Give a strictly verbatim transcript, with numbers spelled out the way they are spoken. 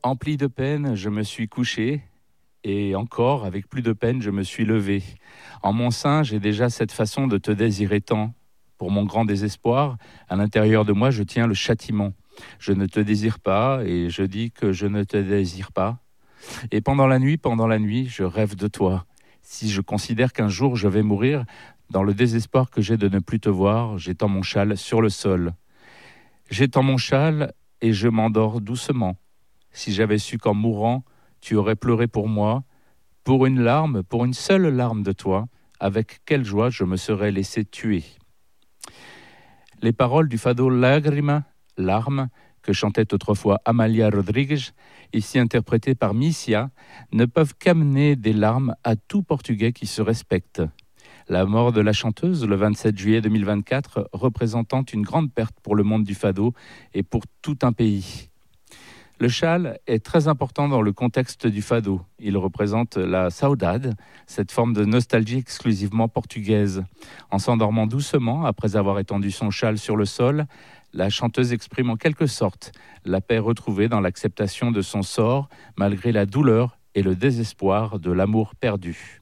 Empli de peine, je me suis couché, et encore, avec plus de peine, je me suis levé. En mon sein, j'ai déjà cette façon de te désirer tant. Pour mon grand désespoir, à l'intérieur de moi, je tiens le châtiment. Je ne te désire pas, et je dis que je ne te désire pas. Et pendant la nuit, pendant la nuit, je rêve de toi. Si je considère qu'un jour je vais mourir, dans le désespoir que j'ai de ne plus te voir, j'étends mon châle sur le sol. J'étends mon châle et je m'endors doucement. Si j'avais su qu'en mourant, tu aurais pleuré pour moi, pour une larme, pour une seule larme de toi, avec quelle joie je me serais laissé tuer. Les paroles du fado Lágrima, larmes, que chantait autrefois Amália Rodrigues, ici interprétée par Missia, ne peuvent qu'amener des larmes à tout Portugais qui se respecte. La mort de la chanteuse, le vingt-sept juillet deux mille vingt-quatre, représentant une grande perte pour le monde du fado et pour tout un pays. Le châle est très important dans le contexte du fado. Il représente la saudade, cette forme de nostalgie exclusivement portugaise. En s'endormant doucement, après avoir étendu son châle sur le sol, la chanteuse exprime en quelque sorte la paix retrouvée dans l'acceptation de son sort, malgré la douleur et le désespoir de l'amour perdu.